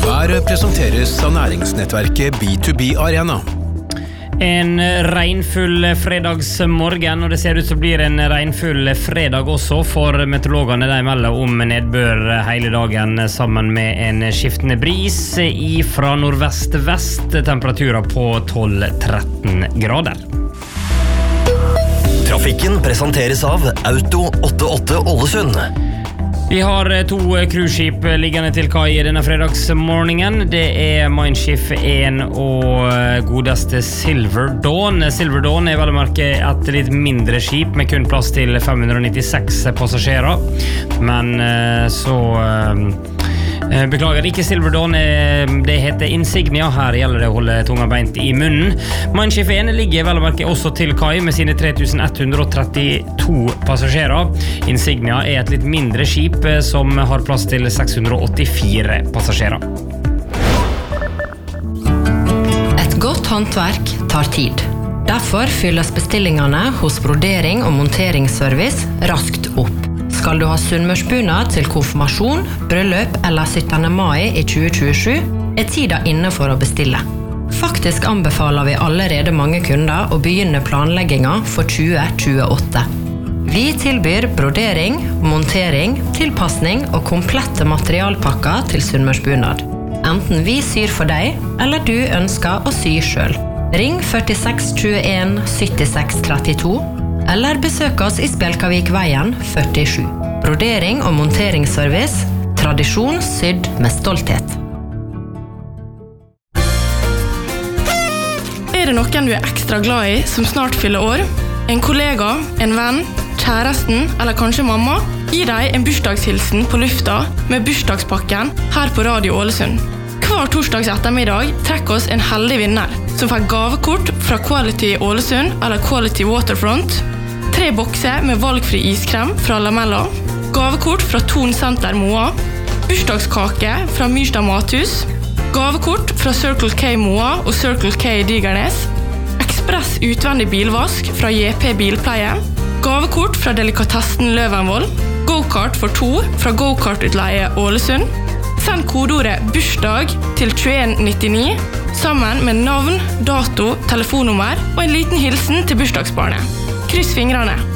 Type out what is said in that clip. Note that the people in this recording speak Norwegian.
Været presenteres av næringsnettverket B2B Arena. En regnfull fredagsmorgen, og det ser ut som blir en regnfull fredag også, for meteorologene de melder om nedbør hele dagen sammen med en skiftende bris fra nordvest-vest, temperaturer på 12-13 grader. Trafikken presenteres av Auto 88 Ålesund. Vi har 2 cruiseskip liggende til kai denne fredagsmorgenen. Det Mein Schiff 1 og godeste Silver Dawn. Silver Dawn vel å merke et litt mindre skip med kun plass til 596 passasjerer. Men beklager, ikke Silver Dawn, det heter Insignia. Her gjelder det å holde tunga beint i munnen. Mein Schiff 1 ligger vel å merke også til kai med sine 3132 passasjerer. Insignia et litt mindre skip som har plass til 684 passasjerer. Et godt håndverk tar tid. Derfor fylles bestillingene hos brodering- og monteringsservice raskt opp. Skal du ha sunnmørsbunad til konfirmasjon, bryllup eller 17. mai i 2027, tida inne for å bestille. Faktisk anbefaler vi allerede mange kunder å begynne planleggingen for 2028. Vi tilbyr brodering, montering, tilpassning og komplette materialpakker til sunnmørsbunad. Enten vi syr for deg, eller du ønsker å sy selv. Ring 46 21 76 32, eller besøk oss i Spjelkavikveien 47. Brodering og monteringsservice. Tradisjon sydd med stolthet. Det noen du ekstra glad i som snart fyller år? En kollega, en venn, kjæresten eller kanskje mamma? Gi deg en bursdagshilsen på lufta med bursdagspakken her på Radio Ålesund. Hver torsdags ettermiddag trekker oss en heldig vinner som får gavekort fra Quality Ålesund eller Quality Waterfront, 3 bokser med valgfri iskrem fra Lamella, gavekort fra Ton Center Moa, bursdagskake fra Myrstad Mathus, gavekort fra Circle K Moa og Circle K Digernes, ekspress utvendig bilvask fra JP Bilpleie, gavekort fra Delikatessen Løvenvoll, go-kart for 2 fra Go-kart-utleie Ålesund. Send kodeordet bursdag til 2199 sammen med navn, dato, telefonnummer og en liten hilsen til bursdagsbarnet. Kryss fingrene!